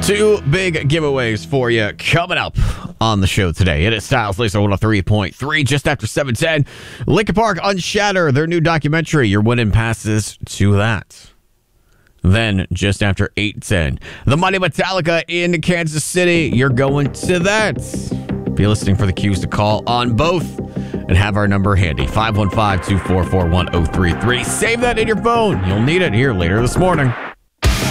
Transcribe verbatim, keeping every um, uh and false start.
Two big giveaways for you coming up on the show today. It is Styles Laser one oh three point three just after seven ten. Linkin Park Unshatter, their new documentary. You're winning passes to that. Then just after eight ten, The Mighty Metallica in Kansas City. You're going to that. Be listening for the cues to call on both and have our number handy. five one five, two four four, one oh three three. Save that in your phone. You'll need it here later this morning.